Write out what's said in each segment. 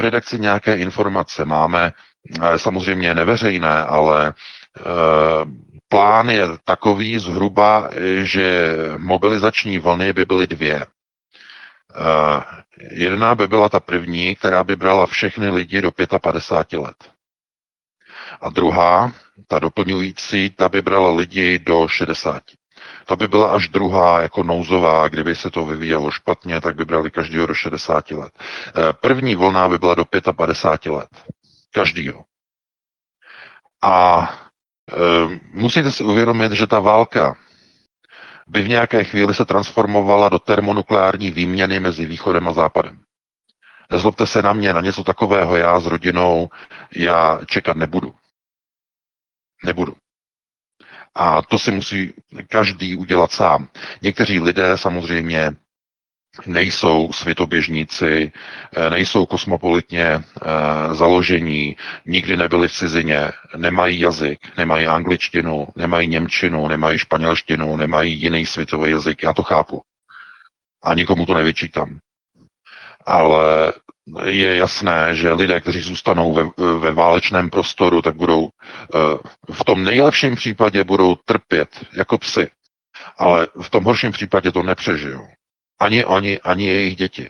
v redakci nějaké informace, máme samozřejmě neveřejné, ale plán je takový zhruba, že mobilizační vlny by byly dvě. Jedna by byla ta první, která by brala všechny lidi do 55 let. A druhá, ta doplňující, ta by brala lidi do 60. To by byla až druhá jako nouzová, kdyby se to vyvíjelo špatně, tak by brali každýho do 60 let. První vlna by byla do 55 let. Každýho. A musíte si uvědomit, že ta válka by v nějaké chvíli se transformovala do termonukleární výměny mezi východem a západem. Nezlobte se na mě, na něco takového já s rodinou, já čekat nebudu. Nebudu. A to si musí každý udělat sám. Někteří lidé samozřejmě nejsou světoběžníci, nejsou kosmopolitně založení, nikdy nebyli v cizině, nemají jazyk, nemají angličtinu, nemají němčinu, nemají španělštinu, nemají jiný světový jazyk. Já to chápu. A nikomu to nevyčítám. Ale je jasné, že lidé, kteří zůstanou ve válečném prostoru, tak budou v tom nejlepším případě budou trpět jako psy. Ale v tom horším případě to nepřežijou. Ani oni, ani jejich děti.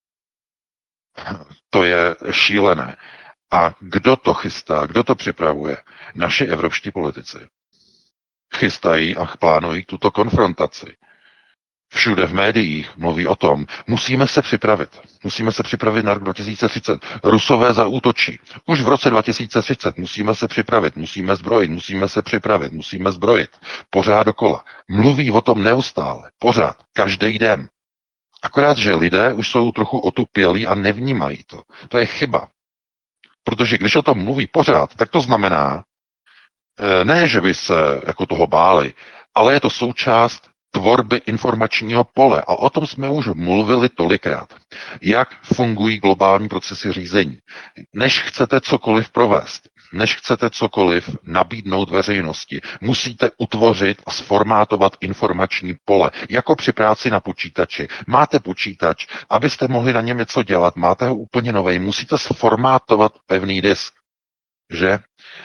To je šílené. A kdo to chystá, kdo to připravuje? Naši evropští politici. Chystají a plánují tuto konfrontaci. Všude v médiích mluví o tom, musíme se připravit. Musíme se připravit na rok 2030. Rusové zaútočí. Už v roce 2030 musíme se připravit, musíme zbrojit, musíme se připravit, musíme zbrojit. Pořád dokola. Mluví o tom neustále. Pořád. Každý den. Akorát, že lidé už jsou trochu otupělí a nevnímají to. To je chyba. Protože když o tom mluví pořád, tak to znamená, ne, že by se jako toho báli, ale je to součást tvorby informačního pole. A o tom jsme už mluvili tolikrát. Jak fungují globální procesy řízení. Než chcete cokoliv provést, než chcete cokoliv nabídnout veřejnosti, musíte utvořit a sformátovat informační pole. Jako při práci na počítači. Máte počítač, abyste mohli na něm něco dělat, máte ho úplně nový, musíte sformátovat pevný disk. Že?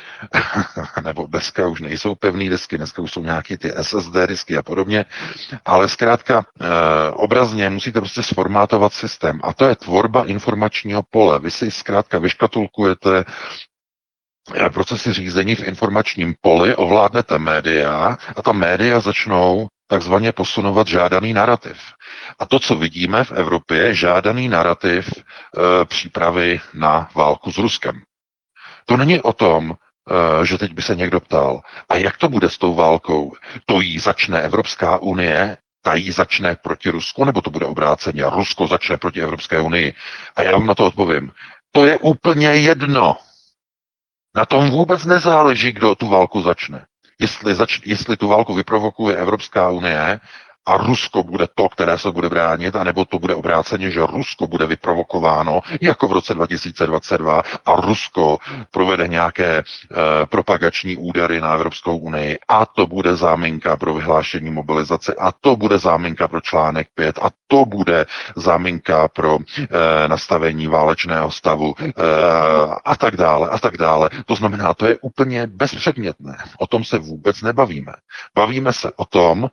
Nebo dneska už nejsou pevný disky, dneska už jsou nějaké ty SSD disky a podobně, ale zkrátka obrazně musíte prostě sformátovat systém a to je tvorba informačního pole. Vy si zkrátka vyškatulkujete procesy řízení v informačním poli, ovládnete média a ta média začnou takzvaně posunovat žádaný narrativ. A to, co vidíme v Evropě, je žádaný narrativ přípravy na válku s Ruskem. To není o tom, že teď by se někdo ptal, a jak to bude s tou válkou? To jí začne Evropská unie, ta jí začne proti Rusku, nebo to bude obráceně a Rusko začne proti Evropské unii? A já vám na to odpovím. To je úplně jedno. Na tom vůbec nezáleží, kdo tu válku začne. Jestli tu válku vyprovokuje Evropská unie a Rusko bude to, které se bude bránit, anebo to bude obráceně, že Rusko bude vyprovokováno, jako v roce 2022 a Rusko provede nějaké propagační údery na Evropskou unii a to bude záminka pro vyhlášení mobilizace a to bude záminka pro článek 5 a to bude záminka pro nastavení válečného stavu a tak dále a tak dále. To znamená, to je úplně bezpředmětné. O tom se vůbec nebavíme. Bavíme se o tom,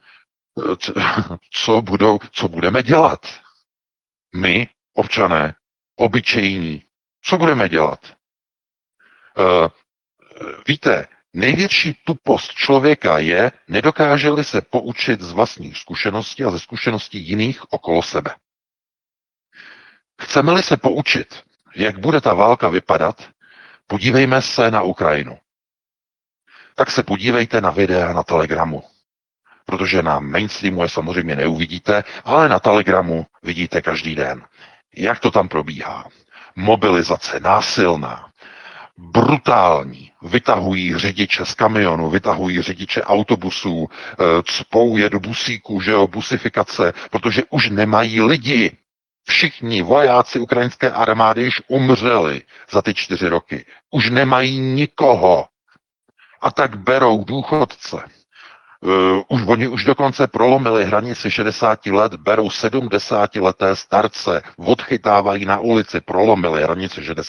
co budeme dělat. My, občané, obyčejní, co budeme dělat? Víte, největší tupost člověka je, nedokáže-li se poučit z vlastních zkušeností a ze zkušeností jiných okolo sebe. Chceme-li se poučit, jak bude ta válka vypadat, podívejme se na Ukrajinu. Tak se podívejte na videa na Telegramu. Protože na mainstreamu je samozřejmě neuvidíte, ale na Telegramu vidíte každý den. Jak to tam probíhá? Mobilizace násilná, brutální. Vytahují řidiče z kamionu, vytahují řidiče autobusů, cpou je do busíků, že jo, busifikace, protože už nemají lidi. Všichni vojáci ukrajinské armády již umřeli za ty 4 roky. Už nemají nikoho. A tak berou důchodce. Oni už dokonce prolomili hranici 60 let, berou 70leté starce, odchytávají na ulici, prolomili hranici